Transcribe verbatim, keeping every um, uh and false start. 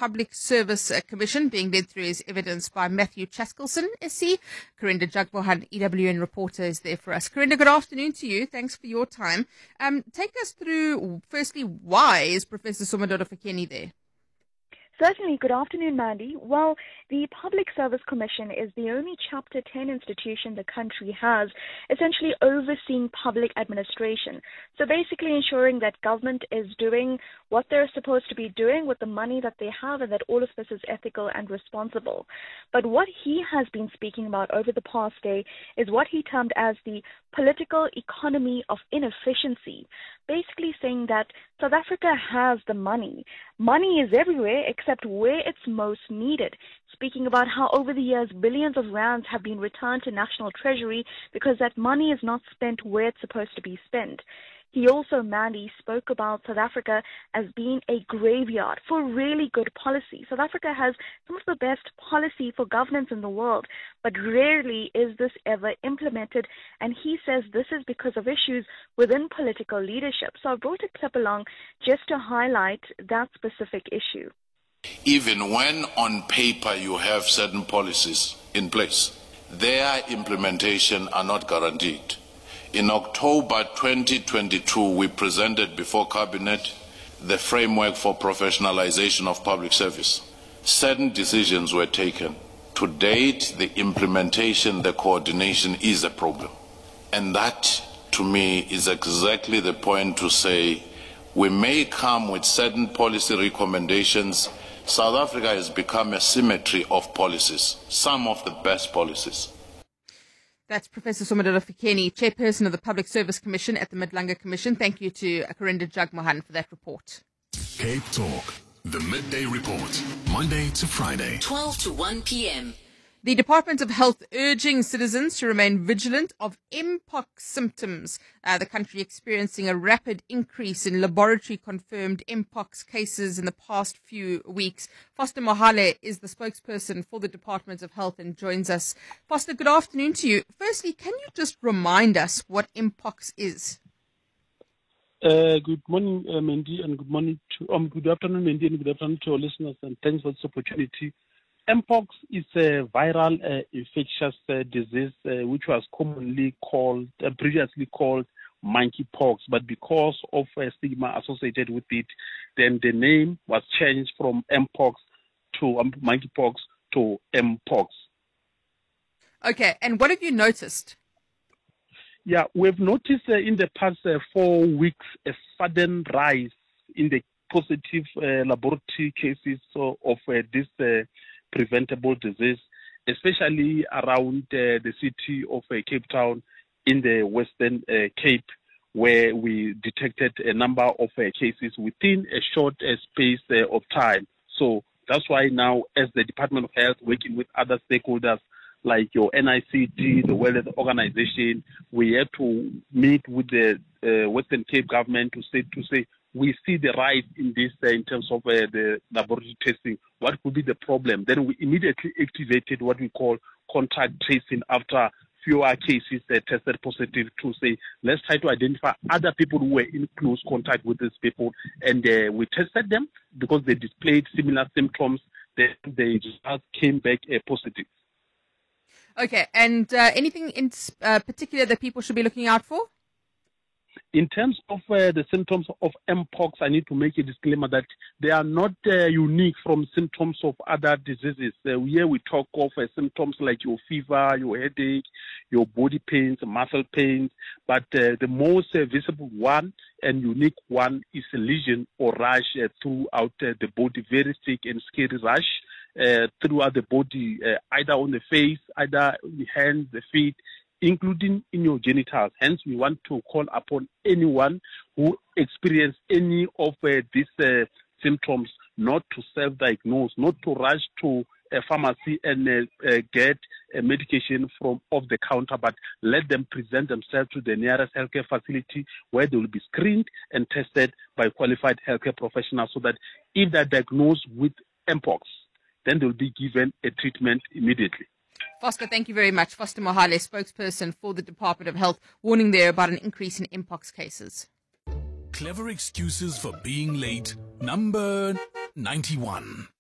Public Service Commission being led through is evidenced by Matthew Chaskelson, S C. Karinda Jagmohan, E W N reporter, is there for us. Karinda, good afternoon to you. Thanks for your time. Um, take us through, firstly, why is Professor Somadoda Fikeni there? Certainly. Good afternoon, Mandy. Well, the Public Service Commission is the only Chapter ten institution the country has, essentially overseeing public administration. So basically ensuring that government is doing what they're supposed to be doing with the money that they have and that all of this is ethical and responsible. But what he has been speaking about over the past day is what he termed as the political economy of inefficiency, basically saying that South Africa has the money. Money is everywhere except where it's most needed, speaking about how over the years billions of rands have been returned to national treasury because that money is not spent where it's supposed to be spent. He also, Mandy, spoke about South Africa as being a graveyard for really good policy. South Africa has some of the best policy for governance in the world, but rarely is this ever implemented. And he says this is because of issues within political leadership. So I brought a clip along just to highlight that specific issue. Even when on paper you have certain policies in place, their implementation are not guaranteed. In October twenty twenty-two, we presented before Cabinet the framework for professionalization of public service. Certain decisions were taken. To date, the implementation, the coordination is a problem. And that, to me, is exactly the point to say we may come with certain policy recommendations. South Africa has become a symmetry of policies, some of the best policies. That's Professor Somadoda Fikeni, Chairperson of the Public Service Commission at the Madlanga Commission. Thank you to Karinda Jagmohan for that report. Cape Talk, the Midday Report, Monday to Friday, twelve to one p.m. The Department of Health urging citizens to remain vigilant of mpox symptoms. Uh, the country experiencing a rapid increase in laboratory-confirmed mpox cases in the past few weeks. Foster Mohale is the spokesperson for the Department of Health and joins us. Foster, good afternoon to you. Firstly, can you just remind us what mpox is? Uh, good morning, uh, Mandy, and good morning to um, good afternoon, Mandy, and good afternoon to our listeners, and thanks for this opportunity. Mpox is a viral uh, infectious uh, disease uh, which was commonly called, uh, previously called monkeypox, but because of uh, stigma associated with it, then the name was changed from Mpox to um, monkeypox to Mpox. Okay, and what have you noticed? Yeah, we've noticed uh, in the past uh, four weeks a sudden rise in the positive uh, laboratory cases uh, of uh, this uh, preventable disease, especially around uh, the city of uh, Cape Town in the Western uh, Cape, where we detected a number of uh, cases within a short uh, space uh, of time. So that's why now, as the Department of Health, working with other stakeholders like your N I C D, the World Health Organization, we have to meet with the uh, Western Cape government to say to say we see the rise in this uh, in terms of uh, the laboratory testing. What could be the problem? Then we immediately activated what we call contact tracing after fewer cases uh, tested positive to say, let's try to identify other people who were in close contact with these people. And uh, we tested them because they displayed similar symptoms. Then they just came back uh, positive. Okay, and uh, anything in uh, particular that people should be looking out for? In terms of uh, the symptoms of Mpox, I need to make a disclaimer that they are not uh, unique from symptoms of other diseases. Uh, here we talk of uh, symptoms like your fever, your headache, your body pains, muscle pains, but uh, the most uh, visible one and unique one is a lesion or rash uh, throughout uh, the body, very thick and scary rash uh, throughout the body, uh, either on the face, either on the hands, the feet, including in your genitals. Hence, we want to call upon anyone who experience any of uh, these uh, symptoms not to self-diagnose, not to rush to a pharmacy and uh, uh, get a medication from off the counter, but let them present themselves to the nearest healthcare facility where they will be screened and tested by qualified healthcare professionals so that if they're diagnosed with Mpox, then they will be given a treatment immediately. Foster, thank you very much. Foster Mohale, spokesperson for the Department of Health, warning there about an increase in Mpox cases. Clever excuses for being late, number ninety-one.